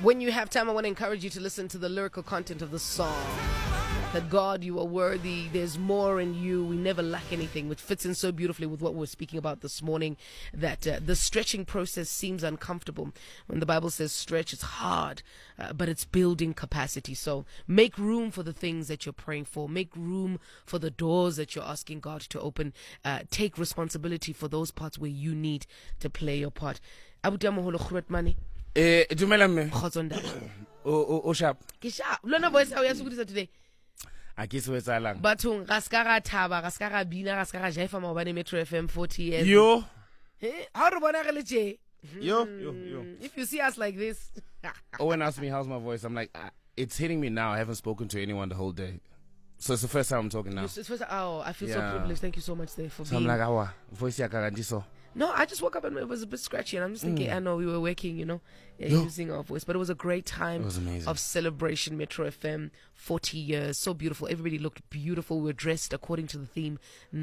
When you have time, I want to encourage you to listen to the lyrical content of the song. That God, you are worthy. There's more in you. We never lack anything, which fits in so beautifully with what we were speaking about this morning. That the stretching process seems uncomfortable. When the Bible says stretch, it's hard, but it's building capacity. So make room for the things that you're praying for. Make room for the doors that you're asking God to open. Take responsibility for those parts where you need to play your part. Abuti Moholo Khruet Mani. Dumela mme. O sharp. Ke sharp. Lona voice how ya sukudisa today. A ke se etsalang. Bathong ga ska ga thaba, ga ska ga bina, ga ska ga jaifa maobane Metro FM 40 years. Yo. How re bona ge le tje? Yo. If you see us like this. Owen asked me how's my voice. I'm like, it's hitting me now. I haven't spoken to anyone the whole day. So it's the first time I'm talking now. It's first, I feel so privileged. Thank you so much there for so being. I'm like, awa, voice ya karanjiso. No, I just woke up and it was a bit scratchy, and I'm just thinking, I know we were working, using our voice, but it was a great time. It was amazing. Of celebration. Metro FM 40 years, so beautiful. Everybody looked beautiful. We were dressed according to the theme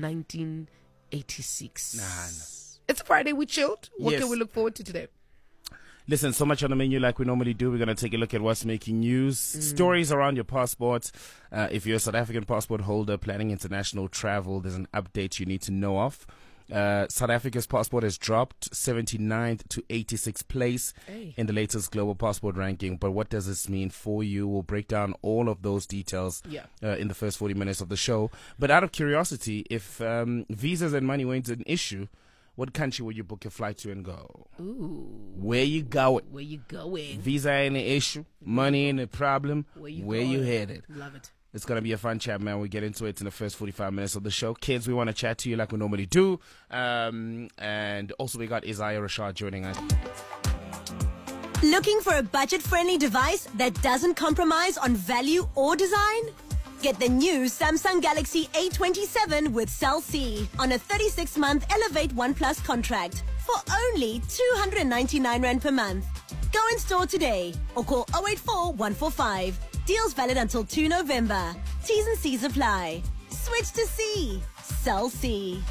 1986. Nah. It's a Friday. We chilled. What Yes. can we look forward to today? Listen, so much on the menu like we normally do. We're going to take a look at what's making news, stories around your passport. If you're a South African passport holder planning international travel, there's an update you need to know of. South Africa's passport has dropped 79th to 86th place in the latest global passport ranking. But what does this mean for you? We'll break down all of those details in the first 40 minutes of the show. But out of curiosity, if visas and money weren't an issue, what country would you book your flight to and go? Ooh. Where you going? Where you going? Visa ain't an issue. Money ain't a problem. Where you headed? Love it. It's going to be a fun chat, man. We get into it in the first 45 minutes of the show. Kids, we want to chat to you like we normally do. And also we got Isaiah Rashad joining us. Looking for a budget-friendly device that doesn't compromise on value or design? Get the new Samsung Galaxy A27 with Cell C on a 36-month Elevate One Plus contract for only 299 Rand per month. Go in store today or call 084 145. Deals valid until 2 November. T's and C's apply. Switch to C. Cell C.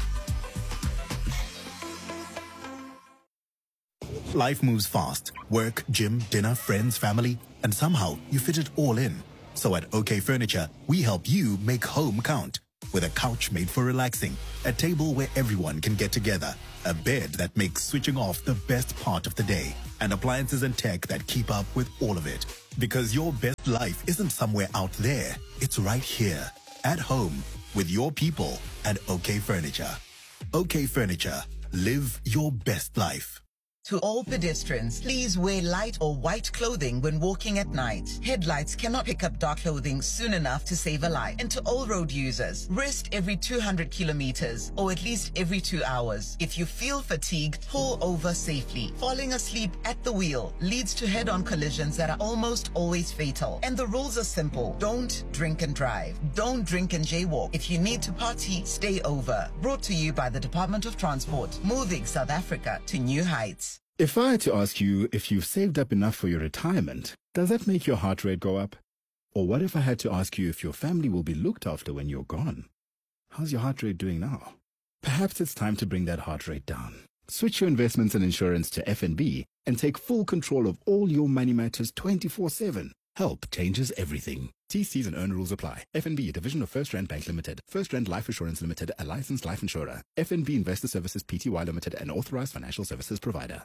Life moves fast. Work, gym, dinner, friends, family, and somehow you fit it all in. So at OK Furniture, we help you make home count. With a couch made for relaxing, a table where everyone can get together, a bed that makes switching off the best part of the day, and appliances and tech that keep up with all of it. Because your best life isn't somewhere out there. It's right here, at home, with your people at OK Furniture. OK Furniture. Live your best life. To all pedestrians, please wear light or white clothing when walking at night. Headlights cannot pick up dark clothing soon enough to save a life. And to all road users, rest every 200 kilometers or at least every 2 hours. If you feel fatigued, pull over safely. Falling asleep at the wheel leads to head-on collisions that are almost always fatal. And the rules are simple. Don't drink and drive. Don't drink and jaywalk. If you need to party, stay over. Brought to you by the Department of Transport, moving South Africa to new heights. If I had to ask you if you've saved up enough for your retirement, does that make your heart rate go up? Or what if I had to ask you if your family will be looked after when you're gone? How's your heart rate doing now? Perhaps it's time to bring that heart rate down. Switch your investments and insurance to FNB and take full control of all your money matters 24/7. Help changes everything. TCs and earn rules apply. FNB, a division of First Rand Bank Limited. First Rand Life Assurance Limited, a licensed life insurer. FNB Investor Services Pty Limited, an authorized financial services provider.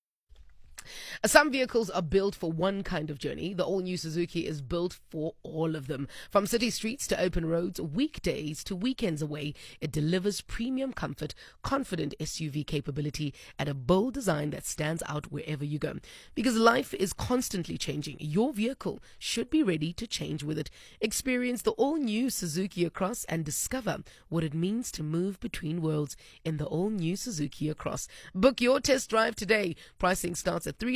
Some vehicles are built for one kind of journey. The all-new Suzuki is built for all of them. From city streets to open roads, weekdays to weekends away, it delivers premium comfort, confident SUV capability, and a bold design that stands out wherever you go. Because life is constantly changing, your vehicle should be ready to change with it. Experience the all-new Suzuki Across and discover what it means to move between worlds in the all-new Suzuki Across. Book your test drive today. Pricing starts at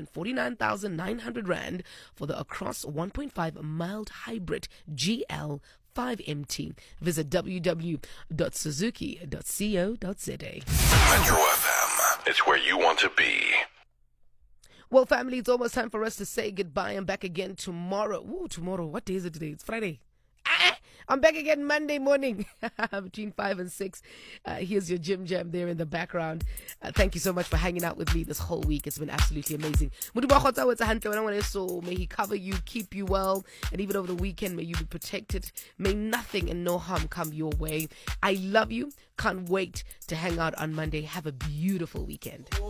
349,900 Rand for the Across 1.5 mild hybrid GL 5MT. Visit www.suzuki.co.za. Metro FM, it's where you want to be. Well, family, it's almost time for us to say goodbye. I'm back again tomorrow. Ooh, tomorrow. What day is it today? It's Friday. I'm back again Monday morning between 5 and 6. Here's your Gym Jam there in the background. Thank you so much for hanging out with me this whole week. It's been absolutely amazing. May He cover you, keep you well, and even over the weekend, may you be protected. May nothing and no harm come your way. I love you. Can't wait to hang out on Monday. Have a beautiful weekend.